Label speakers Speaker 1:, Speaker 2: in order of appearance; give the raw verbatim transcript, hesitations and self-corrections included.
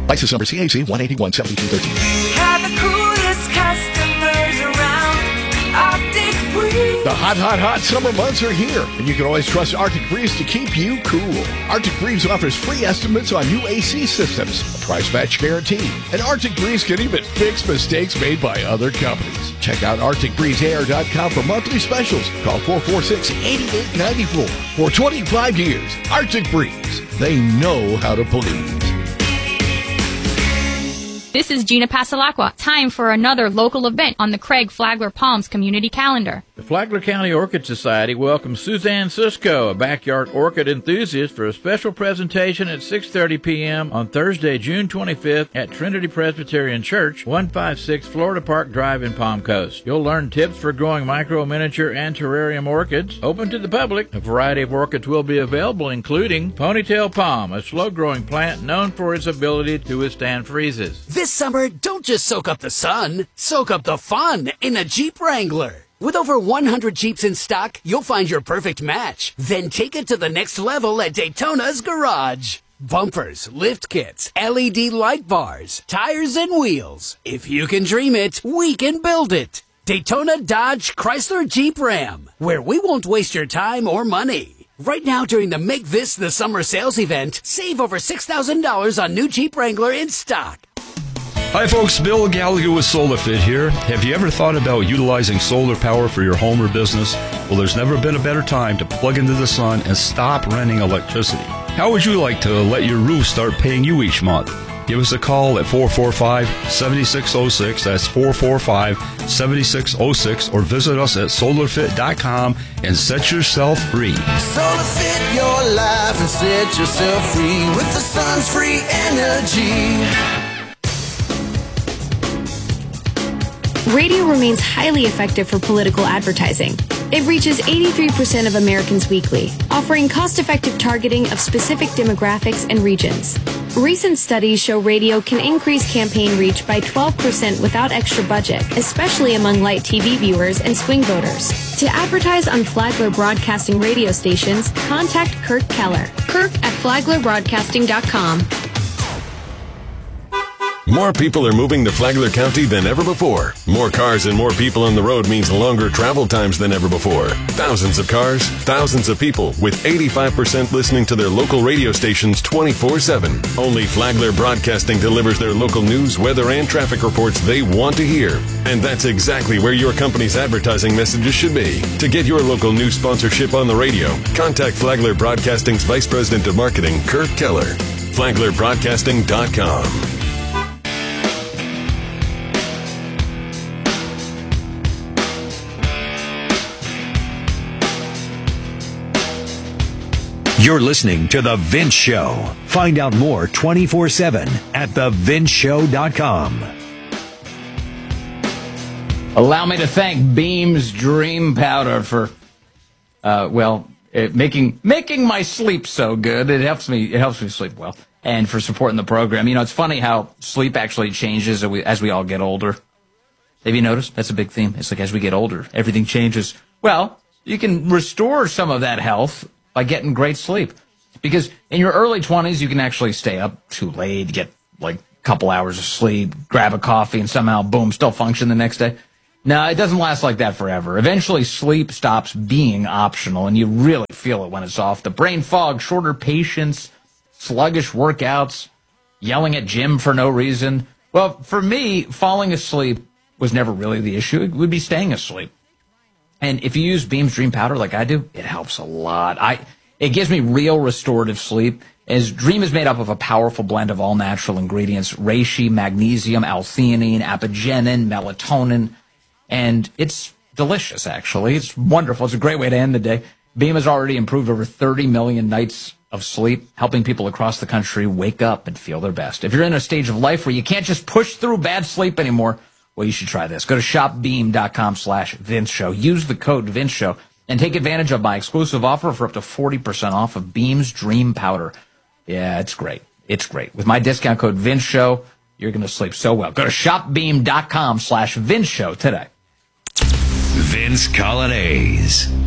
Speaker 1: License number C A C one eighty-one seventy-two thirteen.
Speaker 2: Have the coolest customers around. Arctic Breeze.
Speaker 1: The hot, hot, hot summer months are here, and you can always trust Arctic Breeze to keep you cool. Arctic Breeze offers free estimates on new A C systems, a price match guarantee, and Arctic Breeze can even fix mistakes made by other companies. Check out arctic breeze air dot com for monthly specials. Call four four six, eight eight nine four. For twenty-five years, Arctic Breeze. They know how to please.
Speaker 3: This is Gina Pasalacqua. Time for another local event on the Craig Flagler Palms community calendar.
Speaker 4: The Flagler County Orchid Society welcomes Suzanne Cisco, a backyard orchid enthusiast, for a special presentation at six thirty p.m. on Thursday, June twenty-fifth at Trinity Presbyterian Church, one fifty-six Florida Park Drive in Palm Coast. You'll learn tips for growing micro, miniature, and terrarium orchids. Open to the public, a variety of orchids will be available, including Ponytail Palm, a slow-growing plant known for its ability to withstand freezes.
Speaker 5: This summer, don't just soak up the sun, soak up the fun in a Jeep Wrangler. With over one hundred Jeeps in stock, you'll find your perfect match. Then take it to the next level at Daytona's Garage. Bumpers, lift kits, L E D light bars, tires and wheels. If you can dream it, we can build it. Daytona Dodge Chrysler Jeep Ram, where we won't waste your time or money. Right now during the Make This the Summer sales event, save over six thousand dollars on new Jeep Wrangler in stock.
Speaker 6: Hi folks, Bill Gallagher with SolarFit here. Have you ever thought about utilizing solar power for your home or business? Well, there's never been a better time to plug into the sun and stop renting electricity. How would you like to let your roof start paying you each month? Give us a call at four four five, seven six zero six, that's four four five, seven six zero six, or visit us at solar fit dot com and set yourself free.
Speaker 2: SolarFit your life and set yourself free with the sun's free energy.
Speaker 7: Radio remains highly effective for political advertising. It reaches eighty-three percent of Americans weekly, offering cost-effective targeting of specific demographics and regions. Recent studies show radio can increase campaign reach by twelve percent without extra budget, especially among light T V viewers and swing voters. To advertise on Flagler Broadcasting radio stations, contact Kirk Keller. Kirk at flagler broadcasting dot com.
Speaker 8: More people are moving to Flagler County than ever before. More cars and more people on the road means longer travel times than ever before. Thousands of cars, thousands of people, with eighty-five percent listening to their local radio stations twenty-four seven. Only Flagler Broadcasting delivers their local news, weather, and traffic reports they want to hear. And that's exactly where your company's advertising messages should be. To get your local news sponsorship on the radio, contact Flagler Broadcasting's Vice President of Marketing, Kirk Keller. flagler broadcasting dot com.
Speaker 9: You're listening to The Vince Show. Find out more twenty-four seven at the vince show dot com.
Speaker 4: Allow me to thank Beam's Dream Powder for, uh, well, it making making my sleep so good. It helps me. It helps me sleep well, and for supporting the program. You know, it's funny how sleep actually changes as we, as we all get older. Have you noticed? That's a big theme. It's like as we get older, everything changes. Well, you can restore some of that health by getting great sleep. Because in your early twenties, you can actually stay up too late, get like a couple hours of sleep, grab a coffee, and somehow, boom, still function the next day. No, it doesn't last like that forever. Eventually, sleep stops being optional, and you really feel it when it's off. The brain fog, shorter patience, sluggish workouts, yelling at gym for no reason. Well, for me, falling asleep was never really the issue. It would be staying asleep. And if you use Beam's Dream Powder like I do, it helps a lot. I It gives me real restorative sleep, as Dream is made up of a powerful blend of all natural ingredients, reishi, magnesium, L-theanine, apigenin, melatonin, and it's delicious, actually. It's wonderful. It's a great way to end the day. Beam has already improved over thirty million nights of sleep, helping people across the country wake up and feel their best. If you're in a stage of life where you can't just push through bad sleep anymore, well, you should try this. Go to shop beam dot com slash Vince Show. Use the code Vince Show and take advantage of my exclusive offer for up to forty percent off of Beam's Dream Powder. Yeah, it's great. It's great. With my discount code Vince Show, you're going to sleep so well. Go to shop beam dot com slash Vince Show today.
Speaker 9: Vince Colonnese.